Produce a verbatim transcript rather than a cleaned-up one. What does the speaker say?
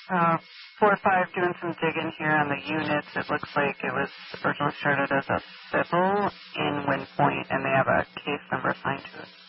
Uh, four five doing some digging here on the units. It looks like it was originally started as a civil in Wind Point, and they have a case number assigned to it.